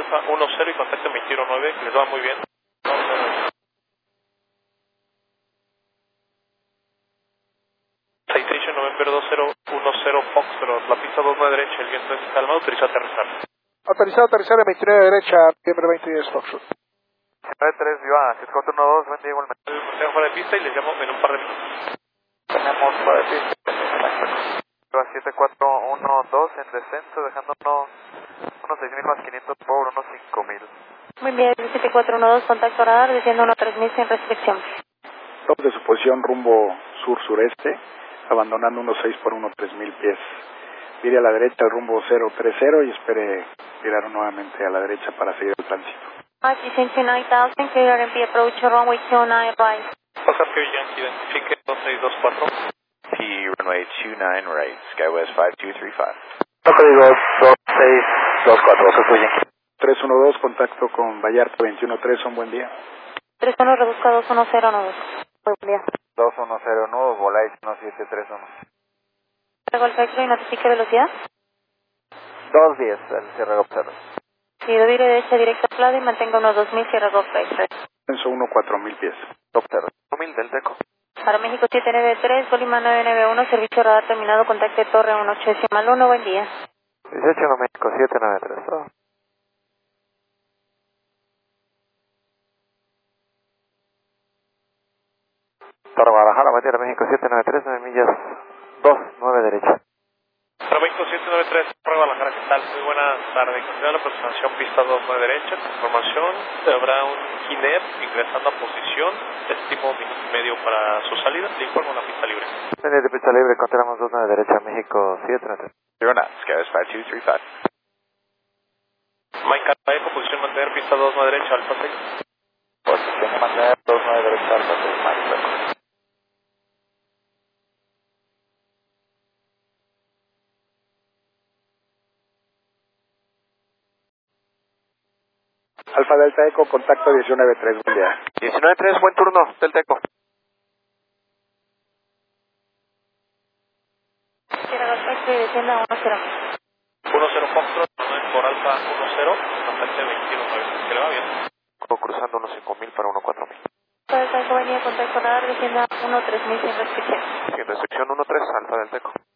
Alfa 10 y contacto 219, que les va muy bien. Citation November 2010 Foxtrot, la pista 29 derecha, el viento es calma, autoriza aterrizar. Autorizado a aterrizar en 29 derecha, noviembre 2010 Foxtrot. 93, viva, 7412, buen día igualmente. Tengo fuera de pista y les llamo en un par de minutos. Tenemos fuera de pista. Viva 7412 en descenso, dejándonos unos 6.000 más 500 por unos 5.000. Muy bien, 7412, contacto radar, desciendo 13000 sin restricción. Top de su posición rumbo sur-sureste, abandonando unos 6 por unos 3000 pies. Vire a la derecha al rumbo 030 y espere virar nuevamente a la derecha para seguir el tránsito. Descension 9000, clear and be approach runway 29 right. Oscar Pierre Yankee, identifique 2624. P runway 29 right, SkyWest 5235. Código 2624, Oscar Pierre Yankee. 312, contacto con Vallarta 213, un buen día. 31 reduzca 21092. Buen día. 210 nudo, voláis 1731. Golf X-ray, notifique velocidad. 210, el cierre observa. Seguido vire derecha directa a Claudio y mantenga unos 2000, cierra Golf X-ray. Censo 4000 pies. Observa. 1000 del Teco. Para México 793, Bolima 991, servicio radar terminado, contacte Torre 18.1, buen día. 18 México 793. Para Guadalajara, Batera, México 793, 9 millas 2, 9 derecha. Para México 793, prueba la cara, ¿qué tal? Muy buena tarde. Continúa la aproximación pista 29 derecha. Información, habrá un Kinect ingresando a posición. Estimo minuto y medio para su salida. Le informo la pista libre. Línea de pista libre, continuamos 29 derecha, México 793. 0 knots, SkyWest 5235. Mike Alfa Eco, posición mantener pista 29 derecha, Alfa 6. Posición mantener 29 derecha, Alfa 6, Mike Eco. Alfa Delta Eco, contacto 193, buen día. 19-3, buen turno, del Teco. Cierra Golf X-ray, descienda 10. 10 Foxtrot, por Alfa 10, contacte 219, que le va bien. Cruzando unos 5.000 para unos 4.000. Delta Eco, buen día, contacto radar, descienda 13000 sin restricción. Sin restricción 1-3, Alfa del Teco.